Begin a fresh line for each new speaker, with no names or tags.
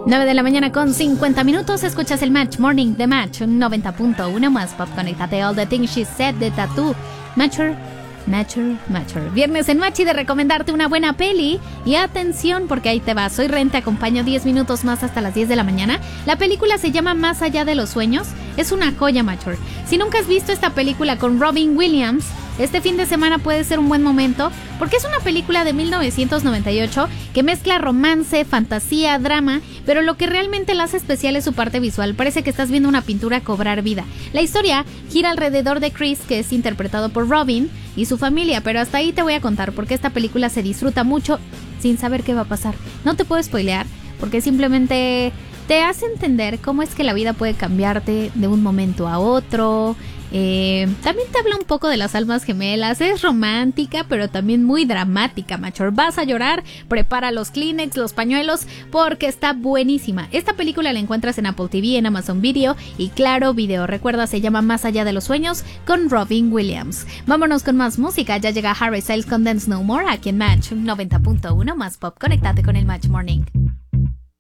9 de la mañana con 50 minutos. Escuchas el Match Morning de Match 90.1 más pop. Conéctate. All the Things She Said de Tattoo. Matcher. Viernes en Match y de recomendarte una buena peli. Y atención, porque ahí te va. Soy Ren, te acompaño 10 minutos más hasta las 10 de la mañana. La película se llama Más allá de los sueños. Es una joya, Matcher. Si nunca has visto esta película con Robin Williams, este fin de semana puede ser un buen momento, porque es una película de 1998 que mezcla romance, fantasía, drama, pero lo que realmente la hace especial es su parte visual. Parece que estás viendo una pintura cobrar vida. La historia gira alrededor de Chris, que es interpretado por Robin, y su familia, pero hasta ahí te voy a contar porque esta película se disfruta mucho sin saber qué va a pasar. No te puedo spoilear, porque simplemente te hace entender cómo es que la vida puede cambiarte de un momento a otro. También te habla un poco de las almas gemelas. Es romántica, pero también muy dramática, macho. Vas a llorar, prepara los Kleenex, los pañuelos, porque está buenísima. Esta película la encuentras en Apple TV, en Amazon Video y Claro Video. Recuerda, se llama Más allá de los sueños con Robin Williams. Vámonos con más música. Ya llega Harry Styles con Dance No More aquí en Match 90.1 más pop. Conéctate con el Match Morning.